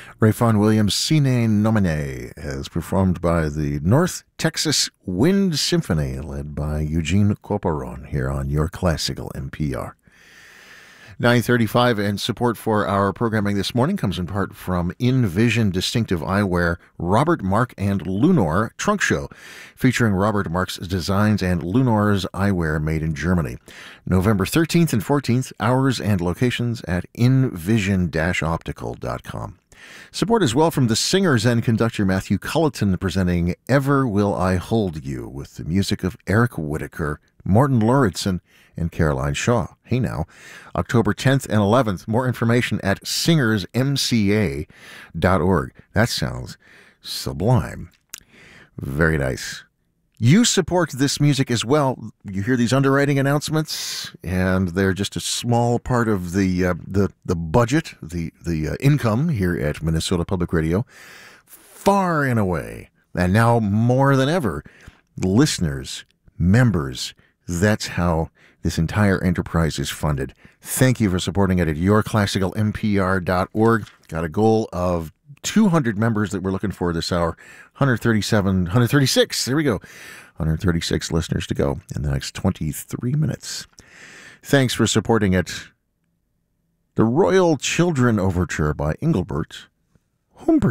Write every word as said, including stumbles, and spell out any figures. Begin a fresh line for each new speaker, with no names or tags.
Rayfon Williams' Sine Nomine is performed by the North Texas Wind Symphony, led by Eugene Corporon, here on Your Classical N P R. nine thirty-five, and support for our programming this morning comes in part from InVision Distinctive Eyewear, Robert Mark and Lunor Trunk Show, featuring Robert Mark's designs and Lunor's eyewear made in Germany. November thirteenth and fourteenth, hours and locations at invision dash optical dot com. Support as well from the singers and conductor Matthew Culleton, presenting Ever Will I Hold You, with the music of Eric Whitacre, Morton Lauritsen, and Caroline Shaw. Hey now, October tenth and eleventh. More information at singers m c a dot org. That sounds sublime. Very nice. You support this music as well. You hear these underwriting announcements, and they're just a small part of the uh, the the budget, the the uh, income here at Minnesota Public Radio. Far and away, and now more than ever, listeners, members. That's how this entire enterprise is funded. Thank you for supporting it at your classical n p r dot org. Got a goal of two hundred members that we're looking for this hour. one hundred thirty-seven, one hundred thirty-six. There we go. one hundred thirty-six listeners to go in the next twenty-three minutes. Thanks for supporting it. The Royal Children Overture by Engelbert Humperdinck.